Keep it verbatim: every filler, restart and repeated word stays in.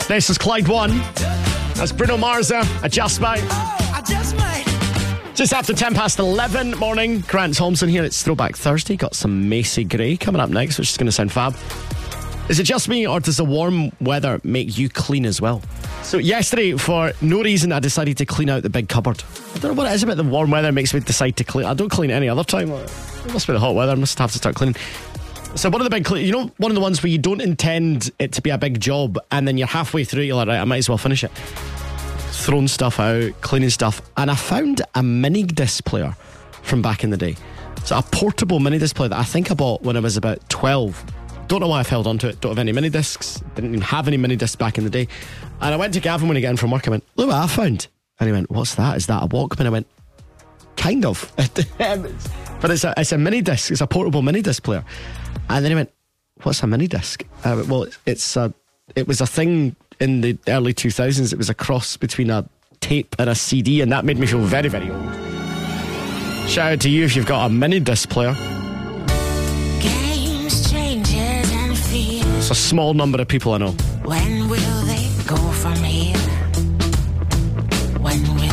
This is Clyde One. That's Bruno Mars there. Adjust Mate. I just might. Just after ten past eleven morning, Grant Thompson here. It's Throwback Thursday. Got some Macy Gray coming up next, which is going to sound fab. Is it just me, or does the warm weather make you clean as well? So yesterday, for no reason, I decided to clean out the big cupboard. I don't know what it is about the warm weather makes me decide to clean. I don't clean any other time. It must be the hot weather. I must have to start cleaning. So one of the big, you know, one of the ones where you don't intend it to be a big job, and then you're halfway through, you're like, right, I might as well finish it. Throwing stuff out, cleaning stuff, and I found a mini disc player from back in the day. So a portable mini disc player that I think I bought when I was about twelve. Don't know why I've held on to it. Don't have any mini discs. Didn't even have any mini discs back in the day. And I went to Gavin when he got in from work. I went, look what I found. And he went, what's that? Is that a Walkman? I went, kind of. But it's a, it's a mini disc. It's a portable mini disc player. And then he went, what's a mini disc? I went, well, it's a, it was a thing in the early two thousands. It was a cross between a tape and a C D, and that made me feel very, very old. Shout out to you if you've got a mini disc player. Games, changes and fears. It's a small number of people I know. When will they go from here? When will